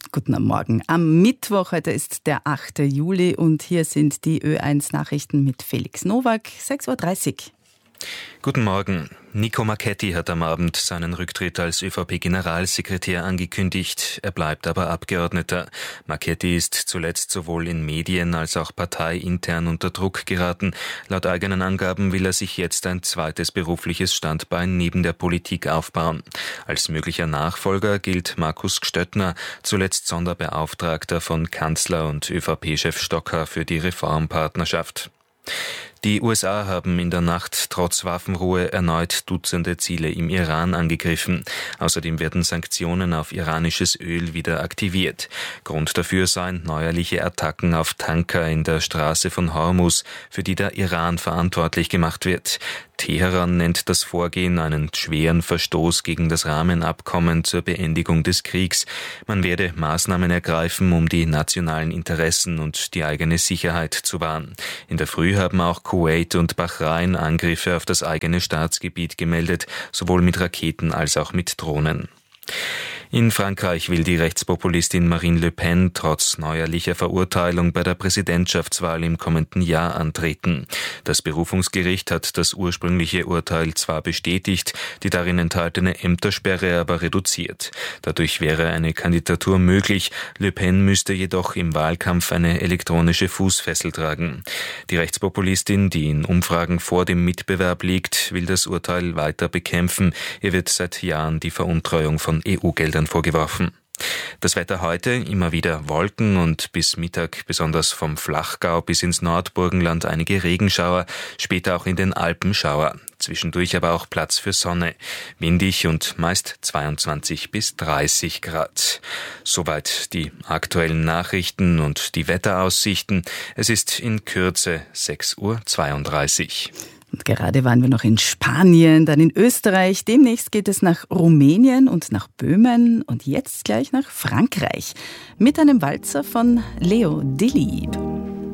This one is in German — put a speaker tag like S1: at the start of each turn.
S1: Guten Morgen. Am Mittwoch, heute ist der 8. Juli und hier sind die Ö1-Nachrichten mit Felix Nowak, 6.30 Uhr.
S2: Guten Morgen. Nico Marchetti hat am Abend seinen Rücktritt als ÖVP-Generalsekretär angekündigt. Er bleibt aber Abgeordneter. Marchetti ist zuletzt sowohl in Medien als auch parteiintern unter Druck geraten. Laut eigenen Angaben will er sich jetzt ein zweites berufliches Standbein neben der Politik aufbauen. Als möglicher Nachfolger gilt Markus Gstöttner, zuletzt Sonderbeauftragter von Kanzler und ÖVP-Chef Stocker für die Reformpartnerschaft. Die USA haben in der Nacht trotz Waffenruhe erneut Dutzende Ziele im Iran angegriffen. Außerdem werden Sanktionen auf iranisches Öl wieder aktiviert. Grund dafür seien neuerliche Attacken auf Tanker in der Straße von Hormuz, für die der Iran verantwortlich gemacht wird. Teheran nennt das Vorgehen einen schweren Verstoß gegen das Rahmenabkommen zur Beendigung des Kriegs. Man werde Maßnahmen ergreifen, um die nationalen Interessen und die eigene Sicherheit zu wahren. In der Früh haben auch Kuwait und Bahrain Angriffe auf das eigene Staatsgebiet gemeldet, sowohl mit Raketen als auch mit Drohnen. In Frankreich will die Rechtspopulistin Marine Le Pen trotz neuerlicher Verurteilung bei der Präsidentschaftswahl im kommenden Jahr antreten. Das Berufungsgericht hat das ursprüngliche Urteil zwar bestätigt, die darin enthaltene Ämtersperre aber reduziert. Dadurch wäre eine Kandidatur möglich. Le Pen müsste jedoch im Wahlkampf eine elektronische Fußfessel tragen. Die Rechtspopulistin, die in Umfragen vor dem Mitbewerb liegt, will das Urteil weiter bekämpfen. Ihr wird seit Jahren die Veruntreuung von EU-Geldern vorgeworfen. Das Wetter heute, immer wieder Wolken und bis Mittag besonders vom Flachgau bis ins Nordburgenland einige Regenschauer, später auch in den Alpen Schauer. Zwischendurch aber auch Platz für Sonne. Windig und meist 22 bis 30 Grad. Soweit die aktuellen Nachrichten und die Wetteraussichten. Es ist in Kürze 6.32 Uhr.
S1: Und gerade waren wir noch in Spanien, dann in Österreich. Demnächst geht es nach Rumänien und nach Böhmen und jetzt gleich nach Frankreich. Mit einem Walzer von Leo Delibes.